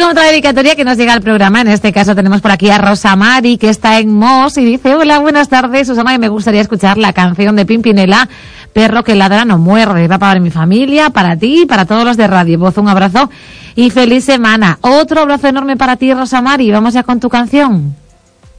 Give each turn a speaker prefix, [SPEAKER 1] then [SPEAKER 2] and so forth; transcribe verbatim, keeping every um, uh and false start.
[SPEAKER 1] con otra dedicatoria que nos llega al programa. En este caso tenemos por aquí a Rosa Mari, que está en Mos, y dice: hola, buenas tardes, Susana, y me gustaría escuchar la canción de Pimpinela, Perro que ladra no muerde. Va para mi familia, para ti y para todos los de Radio Voz. Un abrazo y feliz semana. Otro abrazo enorme para ti, Rosa Mari. Vamos ya con tu canción.